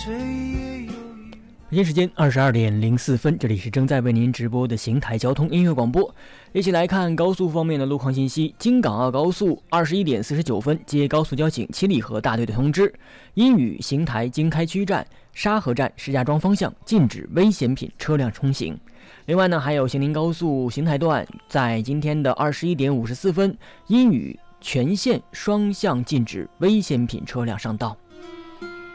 北京时间22:04，这里是正在为您直播的邢台交通音乐广播。一起来看高速方面的路况信息。京港澳高速21:49接高速交警七里河大队的通知，因与邢台经开区站、沙河站石家庄方向禁止危险品车辆通行。另外呢，还有邢宁高速邢台段在今天的21:54因与全线双向禁止危险品车辆上道。